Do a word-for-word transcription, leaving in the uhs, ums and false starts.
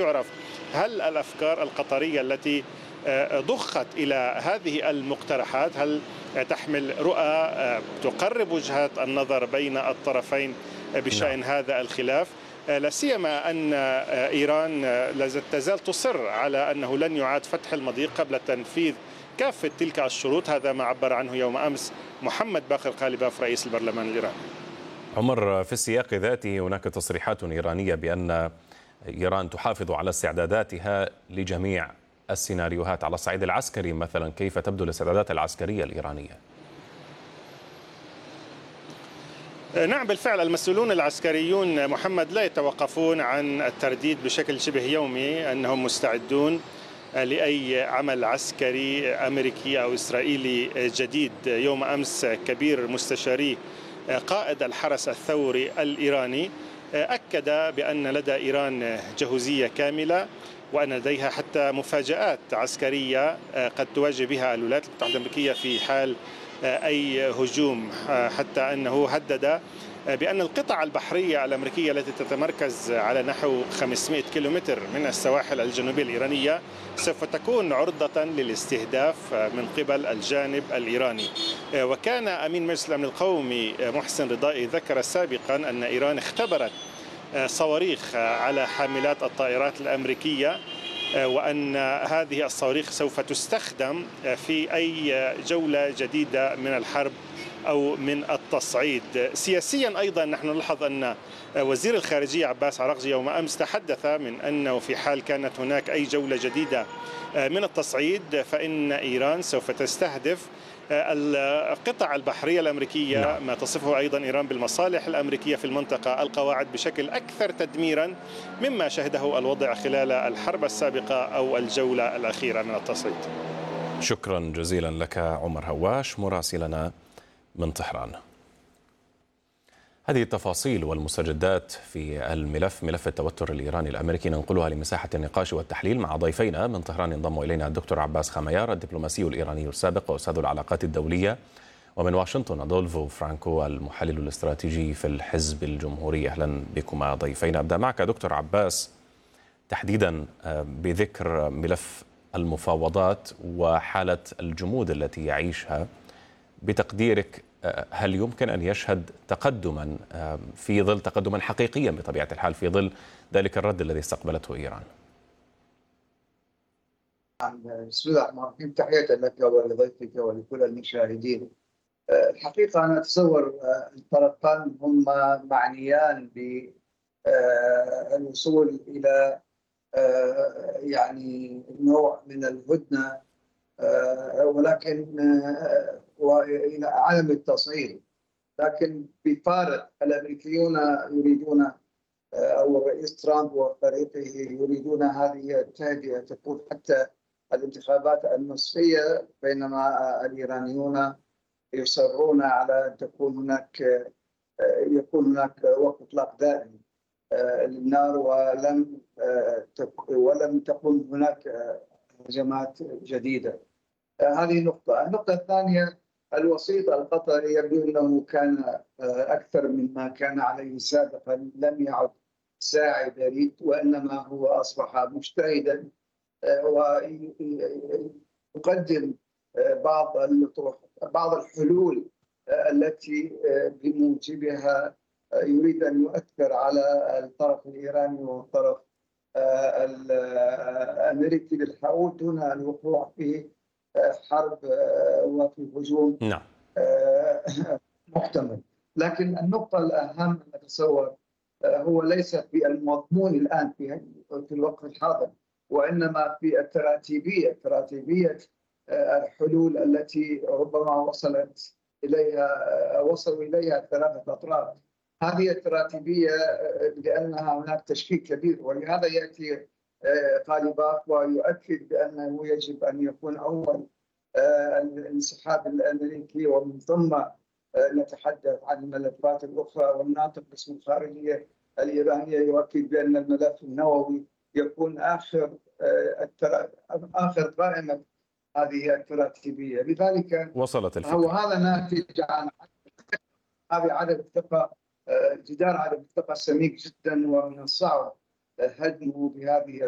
يعرف هل الأفكار القطرية التي ضخت إلى هذه المقترحات هل تحمل رؤى تقرب وجهات النظر بين الطرفين بشأن هذا الخلاف، لا سيما أن إيران لا تزال تصر على أنه لن يعاد فتح المضيق قبل تنفيذ كافة تلك الشروط. هذا ما عبر عنه يوم أمس محمد باقر قالباف رئيس البرلمان الإيراني. عمر، في السياق ذاته هناك تصريحات إيرانية بأن إيران تحافظ على استعداداتها لجميع السيناريوهات. على الصعيد العسكري مثلا، كيف تبدو الاستعدادات العسكرية الإيرانية؟ نعم بالفعل، المسؤولون العسكريون محمد لا يتوقفون عن الترديد بشكل شبه يومي أنهم مستعدون لأي عمل عسكري أمريكي أو إسرائيلي جديد. يوم أمس كبير مستشاري قائد الحرس الثوري الإيراني أكد بأن لدى إيران جهوزية كاملة، وأن لديها حتى مفاجآت عسكرية قد تواجه بها الولايات المتحدة الأمريكية في حال أي هجوم، حتى أنه هدد بأن القطع البحرية الأمريكية التي تتمركز على نحو خمسمائة كيلومتر من السواحل الجنوبية الإيرانية سوف تكون عرضة للاستهداف من قبل الجانب الإيراني. وكان أمين مجلس الأمن القومي محسن رضائي ذكر سابقا أن إيران اختبرت صواريخ على حاملات الطائرات الأمريكية، وأن هذه الصواريخ سوف تستخدم في أي جولة جديدة من الحرب أو من التصعيد. سياسيا أيضا نحن نلاحظ أن وزير الخارجية عباس عراقجي يوم أمس تحدث من أنه في حال كانت هناك أي جولة جديدة من التصعيد فإن إيران سوف تستهدف القطع البحرية الأمريكية، ما تصفه أيضا إيران بالمصالح الأمريكية في المنطقة، القواعد بشكل أكثر تدميرا مما شهده الوضع خلال الحرب السابقة أو الجولة الأخيرة من التصعيد. شكرا جزيلا لك عمر هواش مراسلنا من طهران. هذه التفاصيل والمستجدات في الملف ملف التوتر الإيراني الأمريكي ننقلها لمساحة النقاش والتحليل مع ضيفينا. من طهران ينضم إلينا الدكتور عباس خميار الدبلوماسي الإيراني السابق وأستاذ العلاقات الدولية، ومن واشنطن أدولفو فرانكو المحلل الاستراتيجي في الحزب الجمهوري. أهلا بكما ضيفينا. أبدأ معك دكتور عباس تحديدا بذكر ملف المفاوضات وحالة الجمود التي يعيشها. بتقديرك هل يمكن أن يشهد تقدما في ظل تقدما حقيقيا بطبيعة الحال في ظل ذلك الرد الذي استقبلته إيران؟ بسم الله الرحمن الرحيم، تحية لك ولضيفك ولكل المشاهدين. الحقيقة أنا أتصور الطرفان هم معنيان بالوصول إلى يعني نوع من الهدنة، ولكن وإلى عدم التصعيد. لكن بفارق الأمريكيون يريدون أو الرئيس ترامب وفريقه يريدون هذه التهدئة تكون حتى الانتخابات النصفية، بينما الإيرانيون يصرون على أن تكون هناك يكون هناك وقف إطلاق دائم للنار، ولم ولم تكن هناك هجمات جديدة. هذه نقطة. النقطة الثانية، الوسيط القطري يبدو أنه كان أكثر مما كان عليه سابقا، لم يعد ساعد يريد، وإنما هو أصبح مجتهدا ويقدم بعض الأطروحة بعض الحلول التي بموجبها يريد أن يؤثر على الطرف الإيراني والطرف الأمريكي بالحول دون الوقوع في حرب وفي هجوم نعم. محتمل. لكن النقطة الأهم أتصور هو ليس في المضمون الآن في في الوقت الحاضر، وإنما في التراتيبية تراتيبية الحلول التي ربما وصلت إليها وصلوا إليها ثلاثة أطراف. هذه التراتيبية لأنها هناك تشكيك كبير، ولهذا يأتي قالباف ويؤكد بأنه يجب أن يكون أول الانسحاب الأمريكي، ومن ثم نتحدث عن الملفات الأخرى. والناطق باسم الخارجية الإيرانية يؤكد بأن الملف النووي يكون آخر آخر قائمة هذه التراتيبية. لذلك وصلت الفكرة. هو هذا ناتج عن هذه عدم الثقة، جدار عدم الثقة سميك جدا، ومن الصعب هدمه بهذه